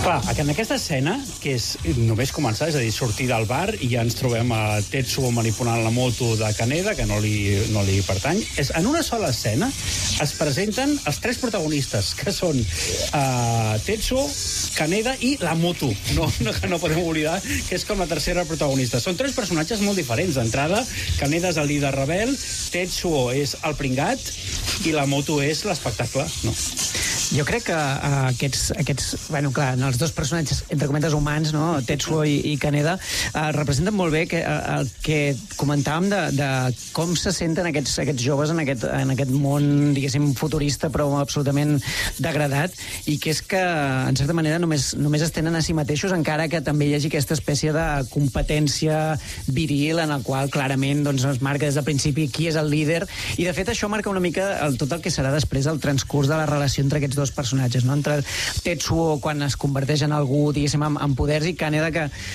Clar, en aquesta escena, que és només començar, és a dir, sortir del bar i ja ens trobem a Tetsuo manipulant la moto de Kaneda, que no li pertany. En una sola escena es presenten els tres protagonistes, que són Tetsuo, Kaneda i la moto. Que no podem oblidar que és com la tercera protagonista. Són tres personatges molt diferents. D'entrada, Kaneda és el líder rebel, Tetsuo és el pringat i la moto és l'espectacle, no? Jo crec que aquests, bueno, clar, els dos personatges, entre cometes, humans, no? Tetsuo i Kaneda, representen molt bé el que comentàvem de com se senten aquests joves en aquest món, diguéssim, futurista, però absolutament degradat, i que és que, en certa manera, només es tenen a si mateixos, encara que també hi hagi aquesta espècie de competència viril en el qual, clarament, doncs, es marca des del principi qui és el líder, i, de fet, això marca una mica tot el que serà després el transcurs de la relació entre aquests dos personatges, no? Entre Tetsuo, quan es converteix en algú, diguéssim, amb poders, i Kaneda,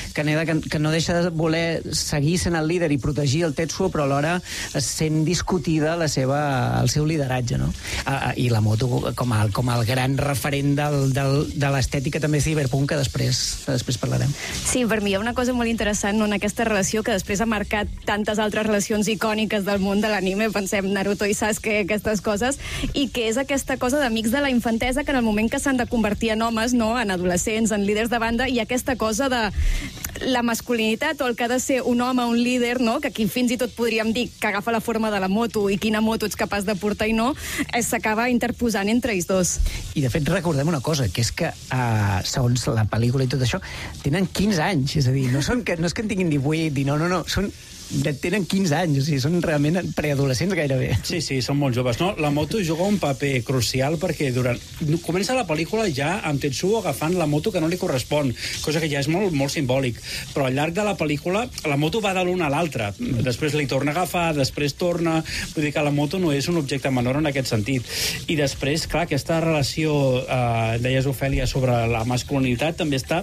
que no deixa de voler seguir sent el líder i protegir el Tetsuo, però alhora es sent discutida el seu lideratge, no? I la moto com el gran referent de l'estètica també cyberpunk, que després parlarem. Sí, per mi hi ha una cosa molt interessant, no, en aquesta relació que després ha marcat tantes altres relacions icòniques del món de l'anime, pensem Naruto i Sasuke, aquestes coses, i que és aquesta cosa d'amics de la infantesa, que en el moment que s'han de convertir en homes, no, en adolescents, en líders de banda, hi ha aquesta cosa de la masculinitat o el que ha de ser un home, un líder, no, que aquí fins i tot podríem dir que agafa la forma de la moto i quina moto ets capaç de portar i no, s'acaba interposant entre ells dos. I de fet recordem una cosa, que és que segons la pel·lícula i tot això, tenen 15 anys, és a dir, no és que en tinguin 18, 19, no, tenen 15 anys, o sigui, són realment preadolescents gairebé. Sí, són molt joves, no? La moto juga un paper crucial perquè comença la pel·lícula ja amb Tetsuo agafant la moto que no li correspon, cosa que ja és molt, molt simbòlic, però al llarg de la pel·lícula la moto va de l'una a l'altra, després li torna a agafar, després torna, vull dir que la moto no és un objecte menor en aquest sentit. I després, clar, aquesta relació, deies, Ofèlia, sobre la masculinitat també està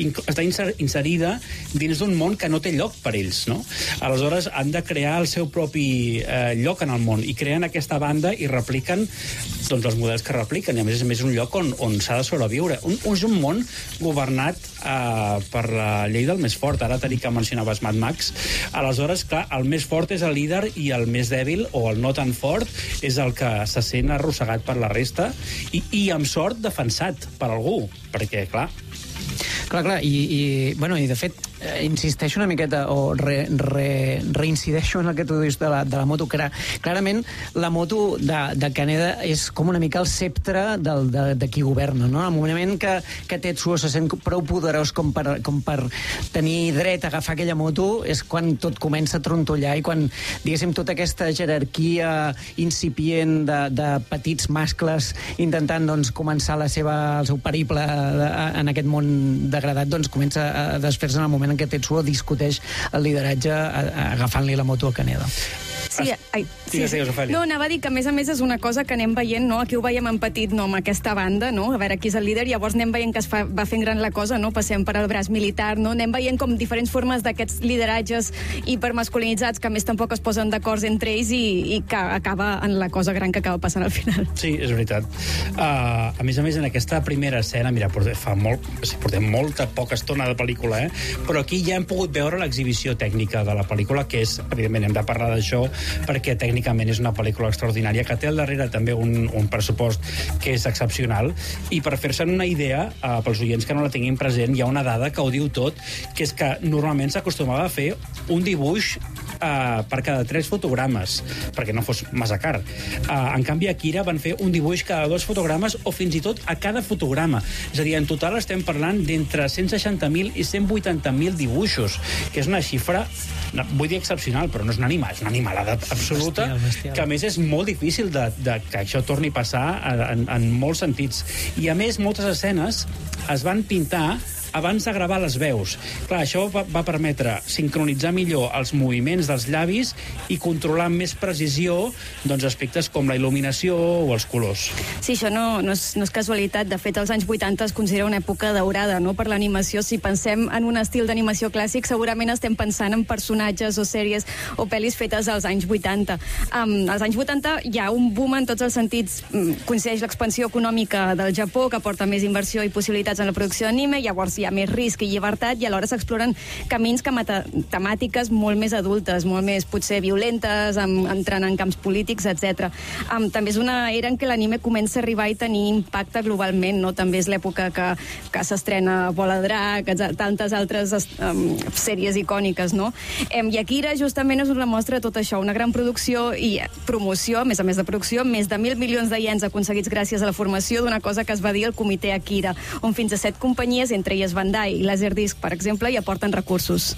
inserida dins d'un món que no té lloc per ells, no? Aleshores han de crear el seu propi lloc en el món i creen aquesta banda i repliquen doncs, els models que repliquen, i a més un lloc on s'ha de sobreviure. És un món governat per la llei del més fort. Ara t'he dit que mencionaves Mad Max. Aleshores, clar, el més fort és el líder i el més dèbil o el no tan fort és el que se sent arrossegat per la resta i amb sort defensat per algú, perquè, clar, i de fet insisteixo una miqueta o reincideixo en el que tu dius de la moto. Clarament la moto de Kaneda és com una mica el sceptre de qui governa, no? En el moment que Tetsuo se sent prou poderós com per tenir dret a agafar aquella moto és quan tot comença a trontollar i quan, diguéssim, tota aquesta jerarquia incipient de petits mascles intentant, doncs, començar el seu periple en aquest món degradat, doncs comença a desfer-se en el moment en què Tetsuo discuteix el lideratge agafant-li la moto a Kaneda. Sí. No, anava a dir que a més és una cosa que anem veient, no? Aquí ho veiem en petit, no? Amb aquesta banda, no? A veure qui és el líder, llavors anem veient que va fent gran la cosa, no? Passem per el braç militar, no? Anem veient com diferents formes d'aquests lideratges hipermasculinitzats que a més tampoc es posen d'acord entre ells i que acaba en la cosa gran que acaba passant al final. Sí, és veritat. A més, en aquesta primera escena, mira, portem molta poca estona de pel·lícula, però aquí ja hem pogut veure l'exhibició tècnica de la pel·lícula, que és, evidentment, hem de parlar d'això, perquè tècnicament és una pel·lícula extraordinària que té al darrere també un pressupost que és excepcional, i per fer-se'n una idea, pels oients que no la tinguin present, hi ha una dada que ho diu tot, que és que normalment s'acostumava a fer un dibuix per cada 3 fotogrames, perquè no fos massa car. En canvi, a Akira van fer un dibuix cada 2 fotogrames o fins i tot a cada fotograma. És a dir, en total estem parlant d'entre 160.000 i 180.000 dibuixos, que és una xifra, vull dir excepcional, però no és una animalada absoluta, bestial. Que a més és molt difícil que això torni a passar en molts sentits. I a més, moltes escenes es van pintar abans de gravar les veus. Clar, això va permetre sincronitzar millor els moviments dels llavis i controlar amb més precisió doncs, aspectes com la il·luminació o els colors. Sí, això no és casualitat. De fet, als anys 80 es considera una època daurada, no?, per l'animació. Si pensem en un estil d'animació clàssic, segurament estem pensant en personatges o sèries o pel·lis fetes als anys 80. Als anys 80 hi ha un boom en tots els sentits. Coincideix l'expansió econòmica del Japó, que porta més inversió i possibilitats en la producció d'anime, llavors hi ha més risc i llibertat, i alhora s'exploren camins que temàtiques molt més adultes, molt més, potser, violentes, entrant en camps polítics, etc. També és una era en què l'anime comença a arribar i tenir impacte globalment, no? També és l'època que s'estrena Bola de Drac, tantes altres sèries icòniques, no? I Akira justament és una mostra de tot això, una gran producció i promoció, a més de producció, més de 1.000 milions de iens aconseguits gràcies a la formació d'una cosa que es va dir el comitè Akira, on fins a 7 companyies, entre elles Bandai i Laserdisc, per exemple, hi aporten recursos.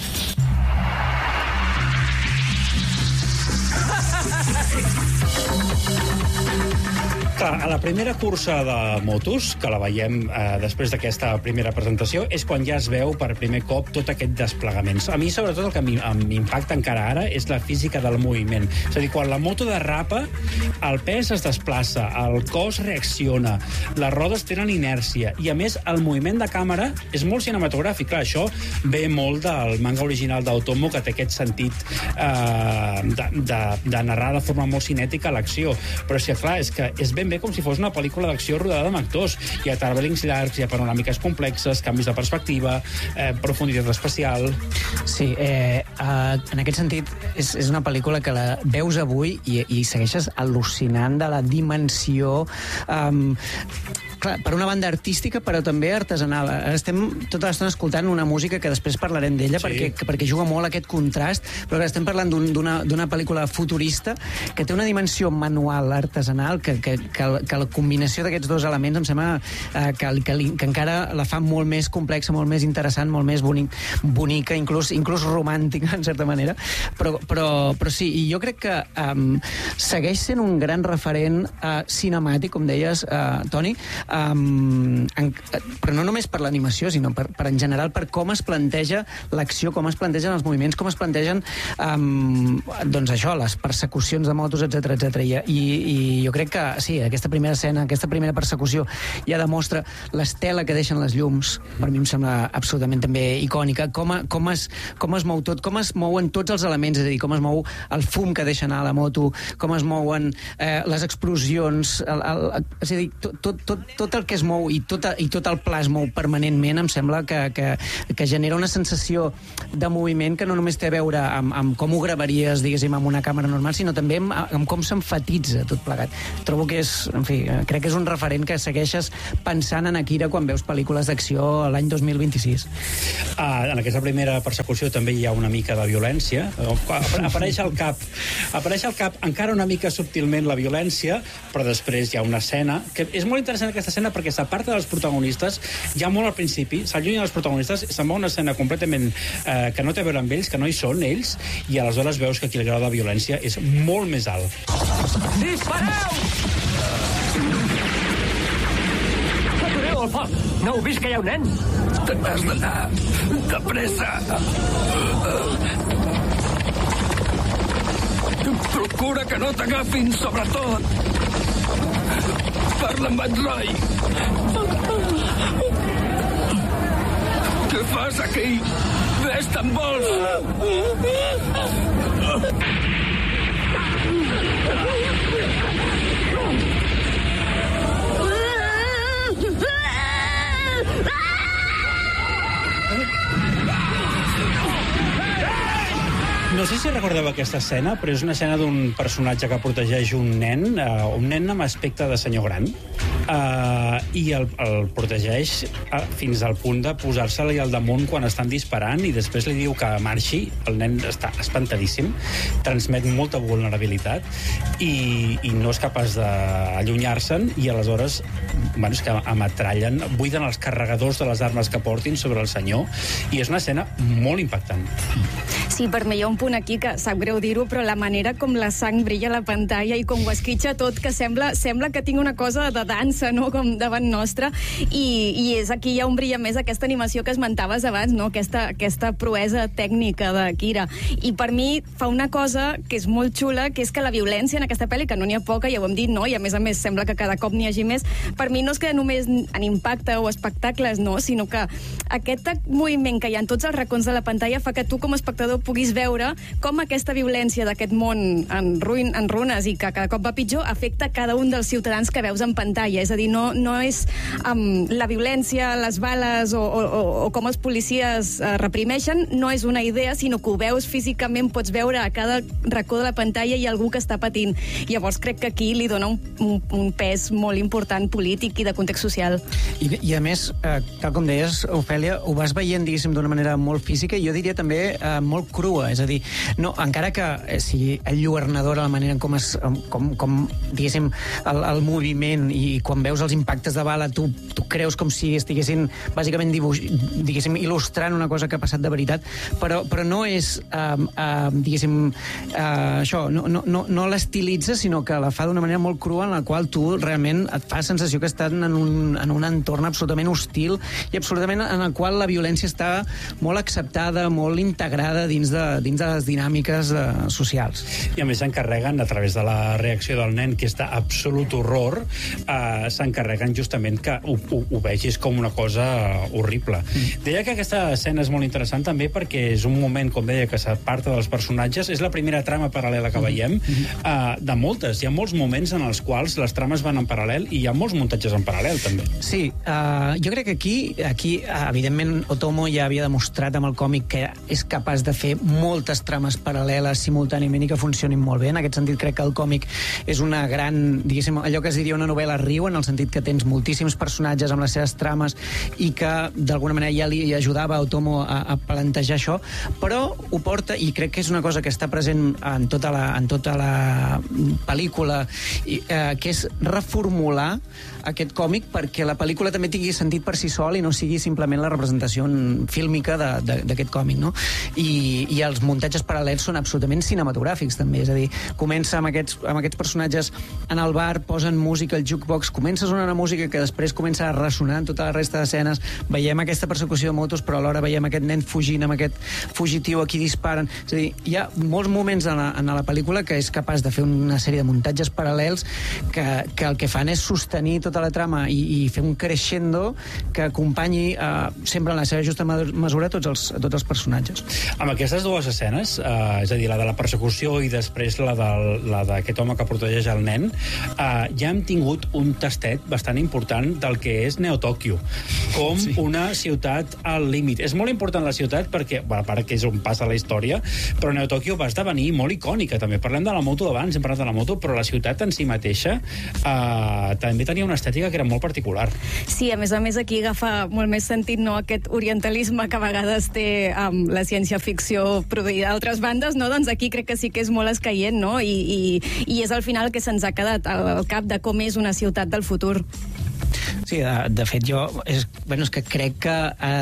Clar, a la primera cursa de motos, que la veiem després d'aquesta primera presentació, és quan ja es veu per primer cop tot aquest desplegament. A mi, sobretot, el que m'impacta encara ara és la física del moviment. És a dir, quan la moto derrapa, el pes es desplaça, el cos reacciona, les rodes tenen inèrcia, i, a més, el moviment de càmera és molt cinematogràfic. Clar, això ve molt del manga original d'Otomo, que té aquest sentit de narrar de forma molt cinètica l'acció. Però és que, clar, és ben bé com si fos una pel·lícula d'acció rodada amb actors. Hi ha travelings llargs, hi ha panoràmiques complexes, canvis de perspectiva, profunditat espacial... Sí, en aquest sentit, és una pel·lícula que la veus avui i segueixes al·lucinant de la dimensió... Clar, per una banda artística, però també artesanal. Estem tota l'estona escoltant una música que després parlarem d'ella, sí, perquè juga molt aquest contrast, però que estem parlant d'una pel·lícula futurista que té una dimensió manual, artesanal, que la combinació d'aquests dos elements em sembla que encara la fa molt més complexa, molt més interessant, molt més bonica, inclús romàntica, en certa manera. Però sí, i jo crec que segueix sent un gran referent cinemàtic, com deies, Toni, però no només per l'animació, sinó per en general per com es planteja l'acció, com es plantegen els moviments, com es plantegen doncs això, les persecucions de motos, etc. I jo crec que sí, aquesta primera escena, aquesta primera persecució ja demostra l'estela que deixen les llums. Per mi em sembla absolutament també icònica. Com es mou tot, com es mouen tots els elements, és a dir, com es mou el fum que deixa anar la moto, com es mouen les explosions, és a dir, tot el que es mou i tot el pla es mou permanentment, em sembla que genera una sensació de moviment que no només té a veure amb com ho gravaries, diguéssim, amb una càmera normal, sinó també amb com s'enfatitza tot plegat. Trobo que és, en fi, crec que és un referent que segueixes pensant en Akira quan veus pel·lícules d'acció l'any 2026. En aquesta primera persecució també hi ha una mica de violència. Apareix al cap encara una mica subtilment la violència, però després hi ha una escena que és molt interessant, aquesta escena, perquè s'aparta dels protagonistes ja molt al principi, s'allunya dels protagonistes, se'n va una escena completament que no té a veure amb ells, que no hi són ells, i aleshores veus que aquí el grau de violència és molt més alt. Dispareu! Atureu el foc! No heu vist que hi ha un nen? Te n'has d'anar de pressa. Procura que no t'agafin, sobretot. Parla amb en Roy. Què fas aquí? Ves, te'n vols? No sé si recordeu aquesta escena, però és una escena d'un personatge que protegeix un nen amb aspecte de senyor gran, i el protegeix fins al punt de posar-se-li al damunt quan estan disparant, i després li diu que marxi. El nen està espantadíssim, transmet molta vulnerabilitat i no és capaç d'allunyar-se'n, i aleshores és que ametrallen, buiden els carregadors de les armes que portin sobre el senyor, i és una escena molt impactant. Sí, per mi hi ha un punt aquí que sap greu dir-ho, però la manera com la sang brilla a la pantalla i com ho esquitxa tot, que sembla que tingui una cosa de dansa dansa, no?, com davant nostre, i és aquí hi ha un brillant més aquesta animació que esmentaves abans, no?, aquesta proesa tècnica d'Akira. I per mi fa una cosa que és molt xula, que és que la violència en aquesta pel·li, que no n'hi ha poca, ja ho hem dit, no?, i a més sembla que cada cop n'hi hagi més, per mi no es queda només en impacte o espectacles, no?, sinó que aquest moviment que hi ha en tots els racons de la pantalla fa que tu com a espectador puguis veure com aquesta violència d'aquest món en runes i que cada cop va pitjor afecta cada un dels ciutadans que veus en pantalla. És a dir, no és la violència, les bales o com els policies reprimeixen, no és una idea, sinó que ho veus físicament, pots veure a cada racó de la pantalla hi ha algú que està patint. Llavors crec que aquí li dona un pes molt important polític i de context social. I a més, tal com deies, Ofèlia, ho vas veient, diguéssim, d'una manera molt física i jo diria també molt crua, és a dir, no, encara que sigui enlluernadora la manera en com diguéssim, el moviment i quan veus els impactes de bala tu creus com si estiguessin bàsicament diguéssim, il·lustrant una cosa que ha passat de veritat, però no és diguéssim això, no l'estilitza, sinó que la fa d'una manera molt crua en la qual tu realment et fa sensació que estàs en un entorn absolutament hostil i absolutament en el qual la violència està molt acceptada, molt integrada dins de les dinàmiques socials. I a més s'encarreguen, a través de la reacció del nen, que és d'absolut horror, s'encarreguen justament que ho vegis com una cosa horrible. Deia que aquesta escena és molt interessant també perquè és un moment, com deia, que s'aparta dels personatges. És la primera trama paral·lela que veiem de moltes. Hi ha molts moments en els quals les trames van en paral·lel i hi ha molts muntatges en paral·lel, també. Sí, jo crec que aquí evidentment, Otomo ja havia demostrat amb el còmic que és capaç de fer moltes trames paral·leles simultàniament i que funcionin molt bé. En aquest sentit, crec que el còmic és una gran, diguéssim, allò que es diria una novel·la riu, en el sentit que tens moltíssims personatges amb les seves trames i que d'alguna manera ja li ajudava a Otomo a plantejar això, però ho porta, i crec que és una cosa que està present en tota la pel·lícula, que és reformular aquest còmic perquè la pel·lícula també tingui sentit per si sol i no sigui simplement la representació fílmica d'aquest còmic, no? I els muntatges paral·lels són absolutament cinematogràfics, també. És a dir, comença amb aquests personatges en el bar, posen música al jukebox, comença a sonar una música que després comença a ressonar en tota la resta d'escenes, veiem aquesta persecució de motos, però alhora veiem aquest nen fugint amb aquest fugitiu a qui disparen. És a dir, hi ha molts moments en la pel·lícula que és capaç de fer una sèrie de muntatges paral·lels que el que fan és sostenir tota la trama i fer un crescendo que acompanyi sempre en la seva justa mesura tots els personatges. Amb aquestes dues escenes, és a dir, la de la persecució i després la d'aquest home que protegeix el nen, ja hem tingut un tastet bastant important del que és Neo-Tòquio, com una ciutat al límit. És molt important la ciutat perquè, a part que és on passa la història, però Neo-Tòquio va esdevenir molt icònica, també. Parlem de la moto d'abans, hem parlat de la moto, però la ciutat en si mateixa també tenia una estètica que era molt particular. Sí, a més aquí agafa molt més sentit, no?, aquest orientalisme que a vegades té la ciència-ficció produïda d'altres bandes, no? Doncs aquí crec que sí que és molt escaient, no? I és al final que se'ns ha quedat al cap de com és una ciutat del futur. Sí, de fet, és que crec que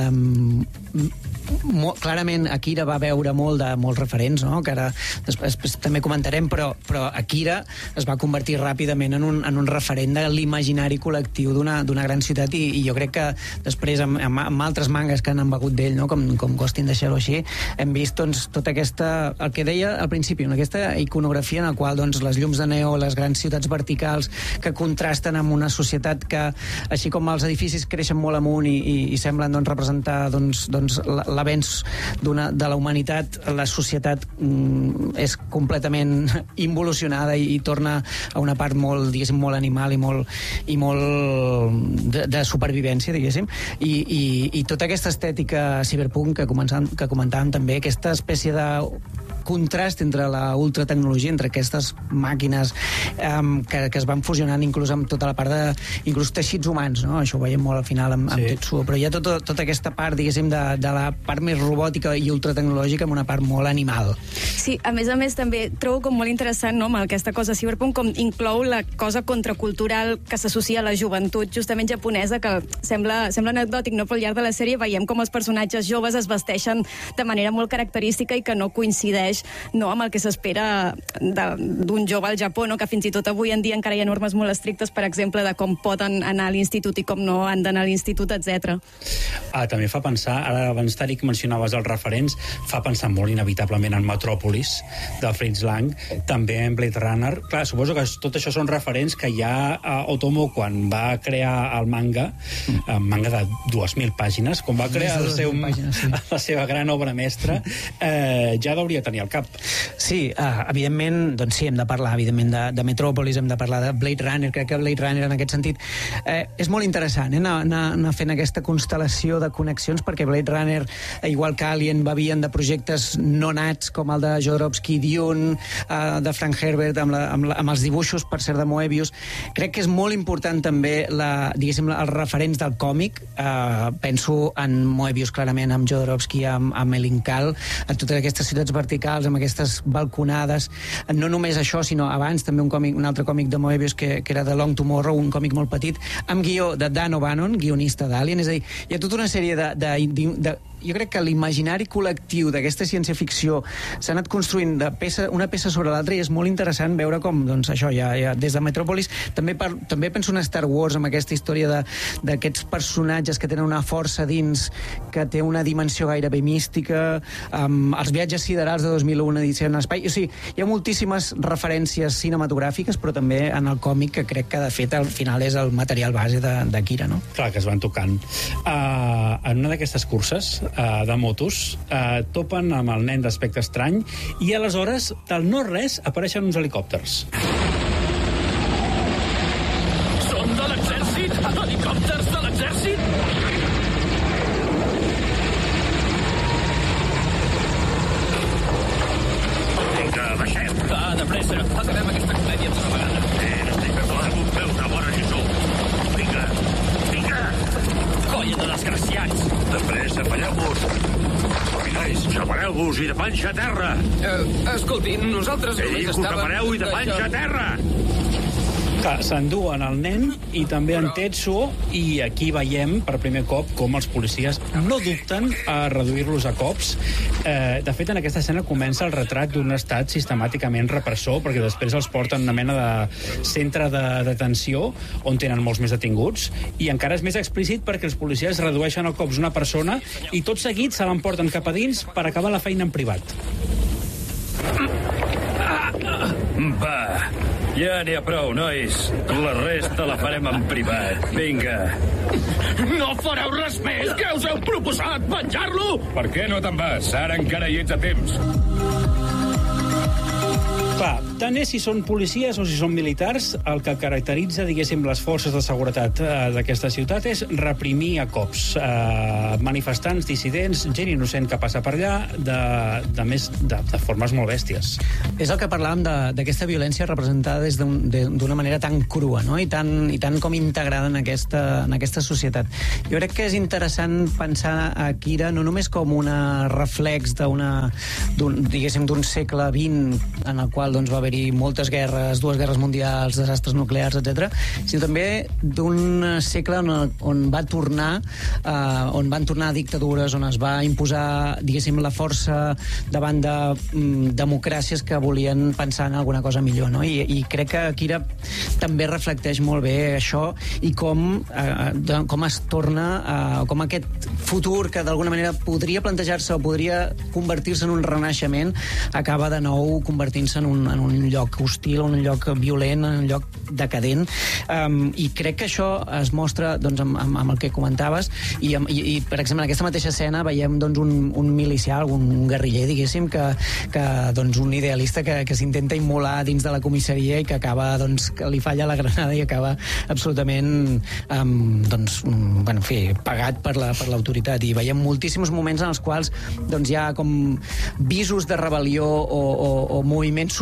clarament Akira va veure molts referents, no?, que ara després també comentarem, però Akira es va convertir ràpidament en un referent de l'imaginari col·lectiu d'una gran ciutat i jo crec que després amb altres mangas que han begut d'ell, no?, com Ghost in the Shell o així, hem vist doncs, tota aquesta, el que deia al principi, aquesta iconografia en la qual doncs, les llums de neó, les grans ciutats verticals que contrasten amb una societat que, així com els edificis creixen molt amunt i semblen doncs, representar l'avenç de la humanitat, la societat és completament involucionada i torna a una part molt, diguéssim, molt animal i molt de supervivència, diguéssim, i tota aquesta estètica cyberpunk que comentàvem també, aquesta espècie de contrast entre la ultratecnologia, entre aquestes màquines que es van fusionant inclús amb tota la part inclús teixits humans, no? Això ho veiem molt al final amb Tetsuo, però hi ha tota aquesta part, diguéssim, de la part més robòtica i ultratecnològica amb una part molt animal. Sí, a més també trobo com molt interessant, no?, amb aquesta cosa cyberpunk, com inclou la cosa contracultural que s'associa a la joventut justament japonesa, que sembla anecdòtic, no?, però al llarg de la sèrie veiem com els personatges joves es vesteixen de manera molt característica i que no coincideix mateix, no?, amb el que s'espera d'un jove al Japó, no?, que fins i tot avui en dia encara hi ha normes molt estrictes, per exemple, de com poden anar a l'institut i com no han d'anar a l'institut, etc. També fa pensar, ara abans Tàric mencionaves els referents, fa pensar molt inevitablement en Metròpolis, de Fritz Lang, també en Blade Runner. Clar, suposo que tot això són referents que ja Otomo, quan va crear el manga de 2.000 pàgines, quan va crear la seva gran obra mestra, ja hauria tenir al cap. Sí, evidentment, doncs sí, hem de parlar, evidentment, de Metròpolis, hem de parlar de Blade Runner. Crec que Blade Runner, en aquest sentit, és molt interessant, anar fent aquesta constel·lació de connexions, perquè Blade Runner, igual que Alien, bevien de projectes no nats, com el de Jodorowsky, Dune, de Frank Herbert, amb els dibuixos, per cert, de Moebius. Crec que és molt important també, diguéssim, els referents del còmic. Penso en Moebius, clarament, amb Jodorowsky, amb Elincal, en totes aquestes ciutats verticals, amb aquestes balconades. No només això, sinó abans també un altre còmic de Moebius que era The Long Tomorrow, un còmic molt petit, amb guió de Dan O'Bannon, guionista d'Alien. És a dir, hi ha tota una sèrie jo crec que l'imaginari col·lectiu d'aquesta ciència-ficció s'ha anat construint una peça sobre l'altra, i és molt interessant veure com, doncs, això, ja des de Metròpolis, també penso en Star Wars, amb aquesta història d'aquests personatges que tenen una força dins, que té una dimensió gairebé mística, els viatges siderals de 2001, Odissea en l'espai. O sigui, hi ha moltíssimes referències cinematogràfiques, però també en el còmic, que crec que, de fet, al final és el material base d'Akira, no? Clar, que es van tocant. En una d'aquestes curses de motos, topen amb el nen d'aspecte estrany, i aleshores, del no-res, apareixen uns helicòpters. Són de l'exèrcit? Helicòpters de l'exèrcit? Vinga, baixem. De pressa. Acabem aquesta comèdia d'una vegada. Estic preparat un peu una bona lliçó. Vinga, vinga. Colla de desgraciats. De pressa, falleu-vos. Nois, separeu-vos i de panxa a terra. Escolti, nosaltres només Dic que us separeu i de panxa a terra. Clar, s'enduen el nen i també en Tetsuo, i aquí veiem per primer cop com els policies no dubten a reduir-los a cops. De fet, en aquesta escena comença el retrat d'un estat sistemàticament repressor, perquè després els porten una mena de centre de detenció on tenen molts més detinguts, i encara és més explícit perquè els policies redueixen a cops una persona i tot seguit se l'emporten cap a dins per acabar la feina en privat. Va, ja n'hi ha prou, nois. La resta la farem en privat. Vinga. No fareu res més? Què us heu proposat? Penjar-lo? Per què no te'n vas? Ara encara hi ets a temps. Clar, tant és si són policies o si són militars, el que caracteritza, diguéssim, les forces de seguretat d'aquesta ciutat és reprimir a cops manifestants, dissidents, gent innocent que passa per allà, de formes molt bèsties. És el que parlàvem d'aquesta violència representada des d'una manera tan crua, no? I tan com integrada en aquesta societat. Jo crec que és interessant pensar a Akira no només com un reflex d'un segle XX en el qual va haver-hi moltes guerres, 2 guerres mundials, desastres nuclears, etc., sinó també d'un segle on van tornar dictadures, on es va imposar, diguéssim, la força davant de democràcies que volien pensar en alguna cosa millor, no? I crec que Akira també reflecteix molt bé això, i com es torna, com aquest futur que d'alguna manera podria plantejar-se o podria convertir-se en un renaixement, acaba de nou convertint-se en un lloc hostil, en un lloc violent, en un lloc decadent, i crec que això es mostra, doncs, amb el que comentaves, i per exemple, en aquesta mateixa escena veiem, doncs, un milicià, un guerriller, diguéssim, que doncs, un idealista que s'intenta immolar dins de la comissaria i que acaba, doncs, que li falla la granada i acaba absolutament doncs, bueno, en fi, pagat per l'autoritat, i veiem moltíssims moments en els quals, doncs, hi ha com visos de rebel·lió o moviments socials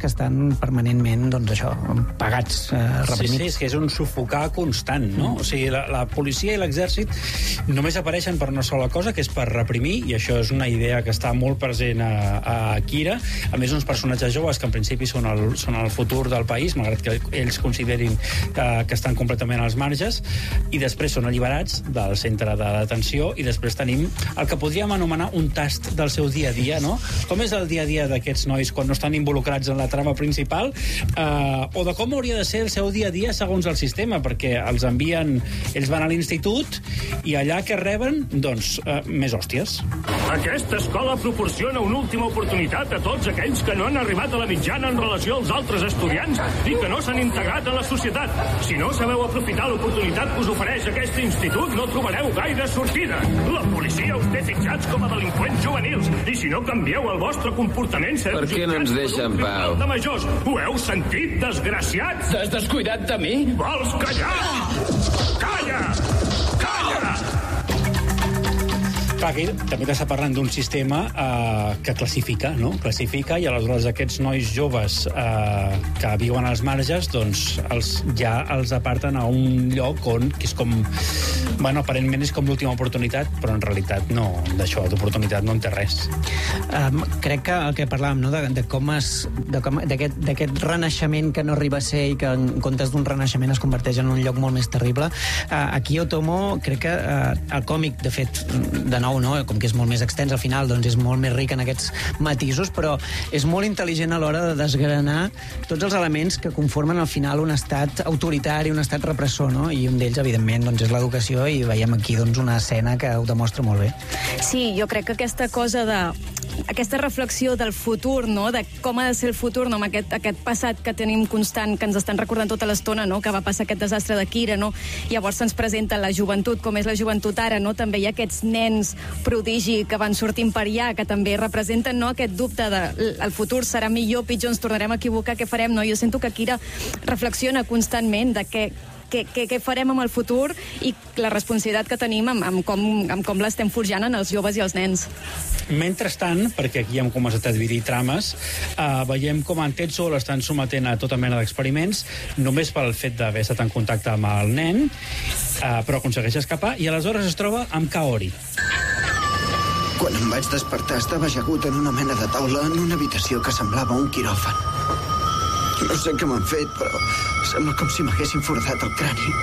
que estan permanentment, doncs això, pagats, reprimits. Sí, és que és un sufocar constant, no? O sigui, la policia i l'exèrcit només apareixen per una sola cosa, que és per reprimir, i això és una idea que està molt present a Kira. A més, uns personatges joves que en principi són el futur del país, malgrat que ells considerin que estan completament als marges, i després són alliberats del centre de detenció, i després tenim el que podríem anomenar un tast del seu dia a dia, no? Com és el dia a dia d'aquests nois quan no estan involucrats en la trama principal, o de com hauria de ser el seu dia a dia segons el sistema, perquè els envien, ells van a l'institut i allà que reben, doncs, més hòsties. Aquesta escola proporciona una última oportunitat a tots aquells que no han arribat a la mitjana en relació als altres estudiants i que no s'han integrat a la societat. Si no sabeu aprofitar l'oportunitat que us ofereix aquest institut, no trobareu gaire sortida. La policia us té fixats com a delinqüents juvenils, i si no canvieu el vostre comportament sereu... Per què no ens deixa en pau? De majors. Ho heu sentit, desgraciats? T'has descuidat de mi? Vols callar? Calla! Calla! Clar, aquí també t'està parlant d'un sistema que classifica, no? Classifica, i aleshores aquests nois joves que viuen als marges, doncs ja els aparten a un lloc que és com... Bueno, aparentment és com l'última oportunitat, però en realitat no, d'això, d'oportunitat no en té res. Crec que el que parlàvem, no?, de com d'aquest renaixement que no arriba a ser i que en comptes d'un renaixement es converteix en un lloc molt més terrible. Aquí Otomo, crec que el còmic, de fet, de nou, no? Com que és molt més extens, al final doncs és molt més ric en aquests matisos, però és molt intel·ligent a l'hora de desgranar tots els elements que conformen al final un estat autoritari, un estat repressor, no? I un d'ells, evidentment, doncs és l'educació, i veiem aquí doncs una escena que ho demostra molt bé. Sí, jo crec que aquesta cosa aquesta reflexió del futur, no?, de com ha de ser el futur, no?, amb aquest passat que tenim constant, que ens estan recordant tota l'estona, no?, que va passar aquest desastre de Kira, no?, llavors se'ns presenta la joventut, com és la joventut ara, no?, també hi ha aquests nens prodigi que van sortint per allà, que també representen, no?, aquest dubte de el futur serà millor, pitjor, ens tornarem a equivocar, què farem, no? Jo sento que Kira reflexiona constantment de què farem amb el futur i la responsabilitat que tenim amb com l'estem forjant en els joves i els nens. Mentrestant, perquè aquí hem començat a dividir trames, veiem com en Tetsuo l'estan sometent a tota mena d'experiments, només pel fet d'haver estat en contacte amb el nen, però aconsegueix escapar, i aleshores es troba amb Kaori. Quan em vaig despertar estava ajagut en una mena de taula en una habitació que semblava un quiròfan. No sé què m'han fet, però sembla com si m'haguessin fordat el crani.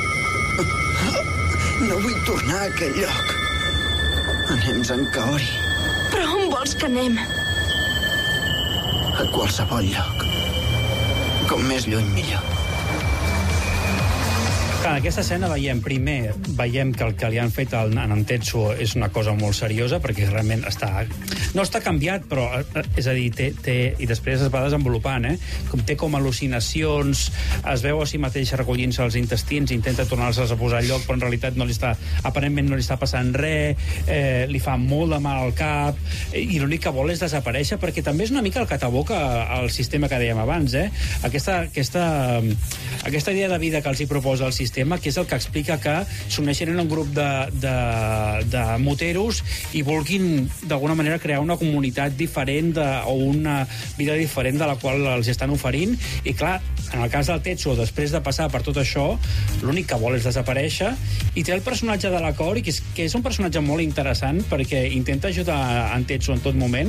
No vull tornar a aquell lloc. Anem-se'n, Kaori. Però on vols que anem? A qualsevol lloc. Com més lluny, millor. Clar, en aquesta escena veiem que el que li han fet en Tetsuo és una cosa molt seriosa, perquè realment no està canviat, però és a dir, i després es va desenvolupant, té com al·lucinacions, es veu a si mateix recollint-se els intestins, intenta tornar-los a posar al lloc, però en realitat aparentment no li està passant res, li fa molt de mal al cap, i l'únic que vol és desaparèixer, perquè també és una mica el que t'aboca al sistema que dèiem abans, aquesta idea de vida que els hi proposa el sistema, que és el que explica que s'uneixen en un grup de moteros i vulguin d'alguna manera crear una comunitat diferent o una vida diferent de la qual els estan oferint. I clar, en el cas del Tetsuo, després de passar per tot això, l'únic que vol és desaparèixer, i té el personatge de la Kaori, que és un personatge molt interessant perquè intenta ajudar en Tetsuo en tot moment,